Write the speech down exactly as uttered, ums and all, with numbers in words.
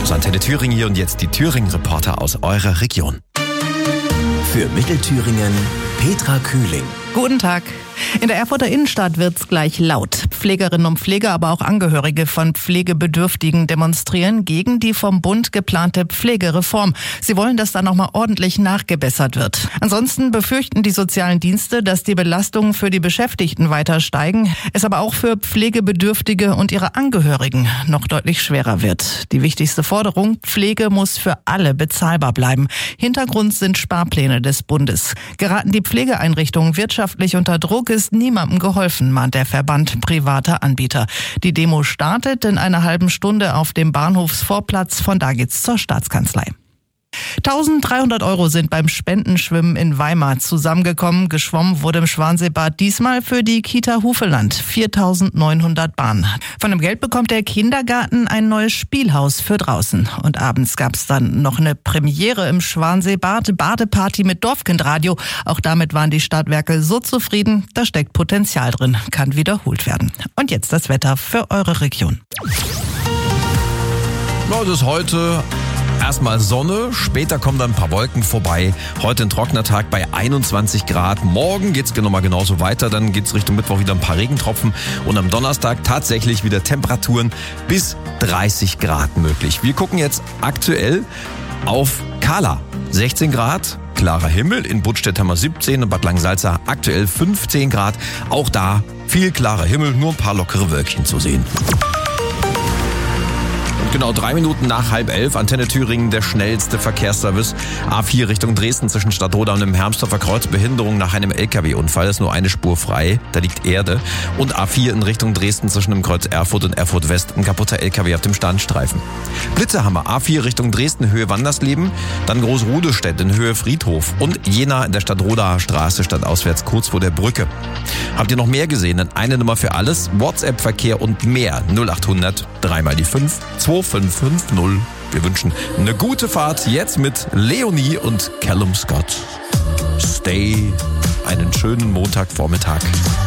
Das ist Antenne Thüringen hier und jetzt die Thüringen-Reporter aus eurer Region. Für Mittelthüringen Petra Kühling. Guten Tag. In der Erfurter Innenstadt wird's gleich laut. Pflegerinnen und Pfleger, aber auch Angehörige von Pflegebedürftigen demonstrieren gegen die vom Bund geplante Pflegereform. Sie wollen, dass da nochmal ordentlich nachgebessert wird. Ansonsten befürchten die sozialen Dienste, dass die Belastungen für die Beschäftigten weiter steigen, es aber auch für Pflegebedürftige und ihre Angehörigen noch deutlich schwerer wird. Die wichtigste Forderung: Pflege muss für alle bezahlbar bleiben. Hintergrund sind Sparpläne des Bundes. Geraten die Pflegeeinrichtungen wirtschaftlich unter Druck, ist niemandem geholfen, mahnt der Verband privater Anbieter. Die Demo startet in einer halben Stunde auf dem Bahnhofsvorplatz. Von da geht's zur Staatskanzlei. eintausenddreihundert Euro sind beim Spendenschwimmen in Weimar zusammengekommen. Geschwommen wurde im Schwanseebad diesmal für die Kita Hufeland. viertausendneunhundert Bahnen. Von dem Geld bekommt der Kindergarten ein neues Spielhaus für draußen. Und abends gab's dann noch eine Premiere im Schwanseebad. Badeparty mit Dorfkindradio. Auch damit waren die Stadtwerke so zufrieden. Da steckt Potenzial drin. Kann wiederholt werden. Und jetzt das Wetter für eure Region. Ja, es ist heute erstmal Sonne, später kommen dann ein paar Wolken vorbei. Heute ein trockener Tag bei einundzwanzig Grad. Morgen geht's nochmal genauso weiter. Dann geht's Richtung Mittwoch wieder ein paar Regentropfen. Und am Donnerstag tatsächlich wieder Temperaturen bis dreißig Grad möglich. Wir gucken jetzt aktuell auf Kahla. sechzehn Grad, klarer Himmel. In Budstedt haben wir siebzehn und Bad Langensalza aktuell fünfzehn Grad. Auch da viel klarer Himmel, nur ein paar lockere Wölkchen zu sehen. Genau, drei Minuten nach halb elf, Antenne Thüringen, der schnellste Verkehrsservice. A vier Richtung Dresden zwischen Stadtroda und dem Hermsdorfer Kreuz, Behinderung nach einem L K W-Unfall, ist nur eine Spur frei, da liegt Erde. Und A vier in Richtung Dresden zwischen dem Kreuz Erfurt und Erfurt West, ein kaputter L K W auf dem Standstreifen. Blitze haben wir, A vier Richtung Dresden, Höhe Wandersleben, dann Großrudestädt in Höhe Friedhof und Jena in der Stadtrodaer Straße, stadtauswärts kurz vor der Brücke. Habt ihr noch mehr gesehen? Dann eine Nummer für alles, WhatsApp-Verkehr und mehr, null achthundert, dreimal die fünf, zwei fünf fünf null. Wir wünschen eine gute Fahrt jetzt mit Leonie und Callum Scott. Stay, einen schönen Montagvormittag.